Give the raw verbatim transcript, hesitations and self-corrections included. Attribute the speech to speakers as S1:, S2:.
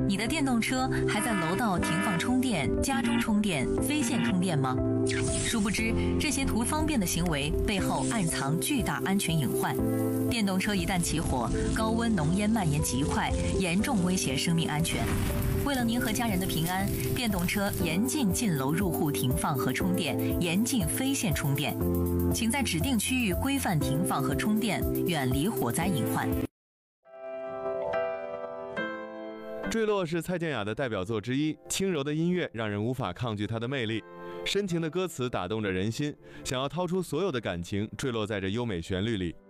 S1: 你的电动车还在楼道停放充电、家中充电、非线充电吗？殊不知，这些图方便的行为背后暗藏巨大安全隐患。电动车一旦起火，高温浓烟蔓延极快，严重威胁生命安全。为了您和家人的平安，电动车严禁进楼入户停放和充电，严禁非线充电。请在指定区域规范停放和充电，远离火灾隐患。
S2: 坠落是蔡健雅的代表作之一，轻柔的音乐让人无法抗拒它的魅力，深情的歌词打动着人心，想要掏出所有的感情坠落在这优美旋律里。